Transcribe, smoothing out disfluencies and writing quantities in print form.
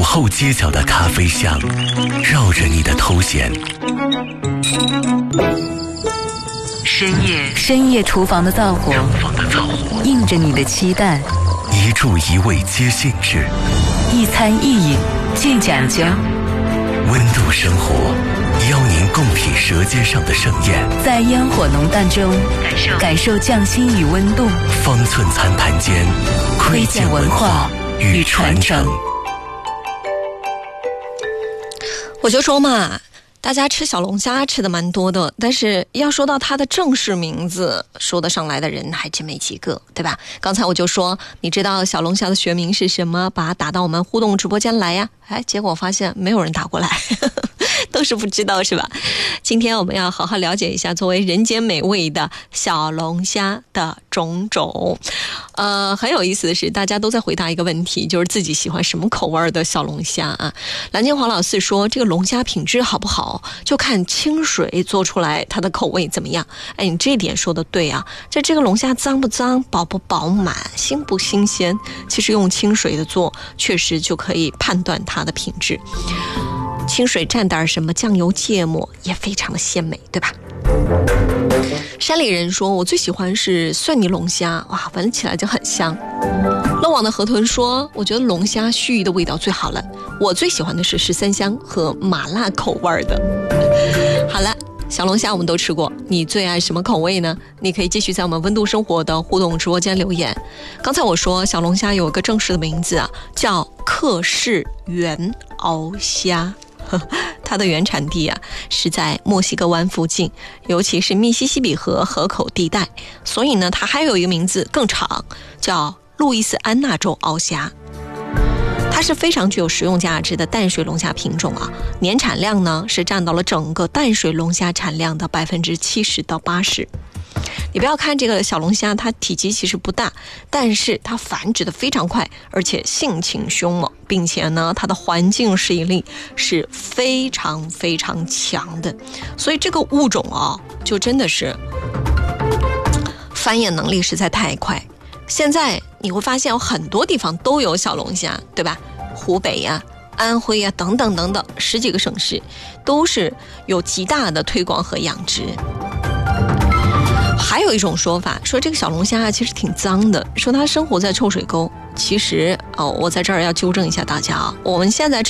后街角的咖啡香，绕着你的头衔。 深夜厨房的灶火，映着你的期待。 一注一味皆兴致， 一餐一饮尽讲究。 温度生活，邀您共品舌尖上的盛宴， 在烟火浓淡中感受匠心与温度。 方寸餐盘间，窥见文化与传承。 我就说嘛，大家吃小龙虾吃的蛮多的，但是要说到它的正式名字，说得上来的人还真没几个，对吧？刚才我就说，你知道小龙虾的学名是什么？把它打到我们互动直播间来呀！结果我发现没有人打过来，都是不知道是吧？今天我们要好好了解一下作为人间美味的小龙虾的种种。很有意思的是，大家都在回答一个问题，就是自己喜欢什么口味的小龙虾啊？蓝金黄老四说，这个龙虾品质好不好，就看清水做出来它的口味怎么样。你这点说的对啊，这个龙虾脏不脏，饱不饱满，新不新鲜，其实用清水的做，确实就可以判断它的品质。清水蘸点什么酱油芥末也非常的鲜美，对吧？山里人说，我最喜欢是蒜泥龙虾，哇，闻起来就很香。漏网的河豚说，我觉得龙虾须臾的味道最好了，我最喜欢的是13香和麻辣口味的。好了，小龙虾我们都吃过，你最爱什么口味呢？你可以继续在我们温度生活的互动直播间留言。刚才我说小龙虾有一个正式的名字啊，叫克氏原螯虾。它的原产地啊是在墨西哥湾附近，尤其是密西西比河河口地带，所以呢它还有一个名字更长，叫路易斯安那州螯虾。它是非常具有食用价值的淡水龙虾品种啊，年产量呢是占到了整个淡水龙虾产量的70%到80%。你不要看这个小龙虾，它体积其实不大，但是它繁殖的非常快，而且性情凶猛，并且呢它的环境适应力是非常非常强的，所以这个物种啊就真的是繁衍能力实在太快。现在你会发现有很多地方都有小龙虾，对吧？湖北呀、安徽呀等等等等10几个省市都是有极大的推广和养殖。还有一种说法，说这个小龙虾其实挺脏的，说它生活在臭水沟。其实我在这儿要纠正一下大家啊，我们现在